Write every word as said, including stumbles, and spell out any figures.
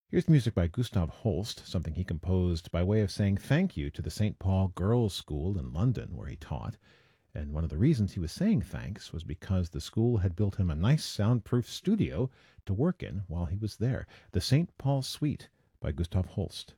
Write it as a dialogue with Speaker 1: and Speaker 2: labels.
Speaker 1: Here's music by Gustav Holst, something he composed by way of saying thank you to the Saint Paul Girls' School in London, where he taught. And one of the reasons he was saying thanks was because the school had built him a nice soundproof studio to work in while he was there. The Saint Paul Suite by Gustav Holst.